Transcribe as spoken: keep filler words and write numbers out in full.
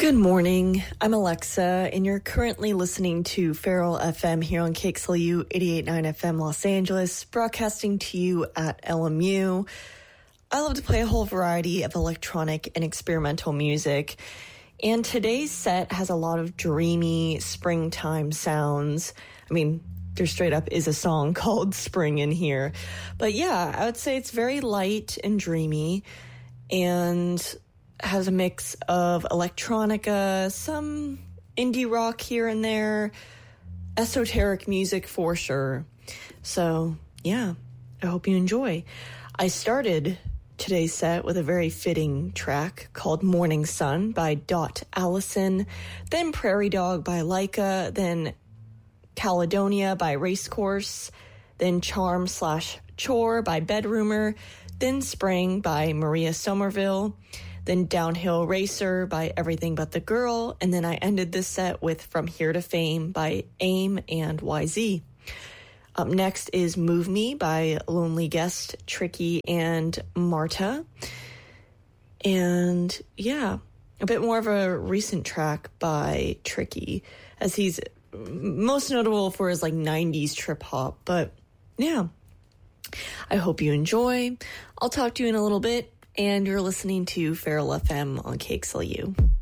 Good morning. I'm Alexa, and you're currently listening to Feral F M here on K X L U eighty-eight point nine F M Los Angeles, broadcasting to you at L M U. I love to play a whole variety of electronic and experimental music, and today's set has a lot of dreamy springtime sounds. I mean, there straight up is a song called Spring in here. But yeah, I would say it's very light and dreamy, and has a mix of electronica, some indie rock here and there, esoteric music for sure. So, yeah, I hope you enjoy. I started today's set with a very fitting track called Morning Sun by Dot Allison, then Prairie Dog by Leica, then Caledonia by Racecourse, then Charm slash Chore by Bedroomer, then Spring by Maria Somerville, then Downhill Racer by Everything But the Girl, and then I ended this set with From Here to Fame by AIM and Y Z. Up next is Move Me by Lonely Guest, Tricky, and Marta. And yeah, a bit more of a recent track by Tricky, as he's most notable for his like nineties trip hop. But yeah, I hope you enjoy. I'll talk to you in a little bit. And you're listening to Feral F M on K X L U.